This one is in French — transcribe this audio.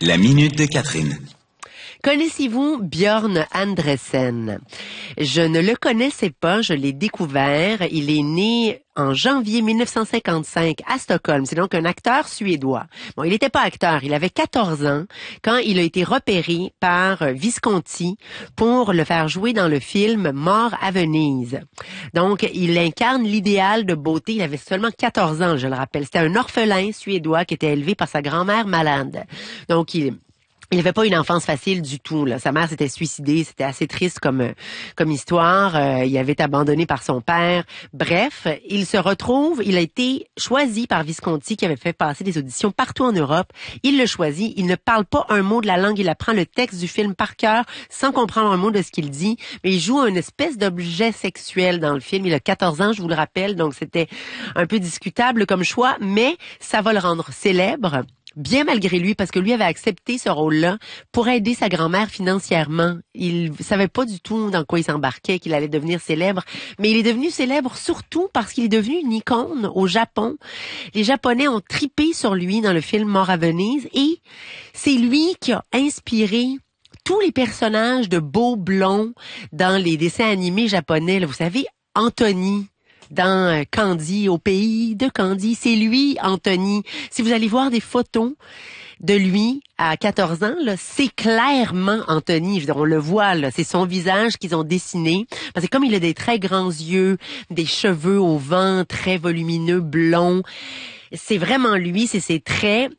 La minute de Catherine. Connaissez-vous Björn Andresen? Je ne le connaissais pas, je l'ai découvert. Il est né en janvier 1955 à Stockholm. C'est donc un acteur suédois. Bon, il n'était pas acteur, il avait 14 ans quand il a été repéré par Visconti pour le faire jouer dans le film Mort à Venise. Donc, il incarne l'idéal de beauté. Il avait seulement 14 ans, je le rappelle. C'était un orphelin suédois qui était élevé par sa grand-mère malade. Donc, il n'avait pas une enfance facile du tout, là. Sa mère s'était suicidée, c'était assez triste comme histoire. Il avait été abandonné par son père. Bref, il a été choisi par Visconti qui avait fait passer des auditions partout en Europe. Il le choisit, il ne parle pas un mot de la langue, il apprend le texte du film par cœur sans comprendre un mot de ce qu'il dit, mais il joue une espèce d'objet sexuel dans le film. Il a 14 ans, je vous le rappelle, donc c'était un peu discutable comme choix, mais ça va le rendre célèbre. Bien malgré lui, parce que lui avait accepté ce rôle-là pour aider sa grand-mère financièrement. Il savait pas du tout dans quoi il s'embarquait, qu'il allait devenir célèbre. Mais il est devenu célèbre surtout parce qu'il est devenu une icône au Japon. Les Japonais ont tripé sur lui dans le film Mort à Venise et c'est lui qui a inspiré tous les personnages de beaux blonds dans les dessins animés japonais. Là, vous savez, Anthony dans Candy, au pays de Candy. C'est lui, Anthony. Si vous allez voir des photos de lui à 14 ans, là, c'est clairement Anthony. Je veux dire, on le voit, là, c'est son visage qu'ils ont dessiné. Parce que comme il a des très grands yeux, des cheveux au vent, très volumineux, blonds, c'est vraiment lui, c'est ses traits.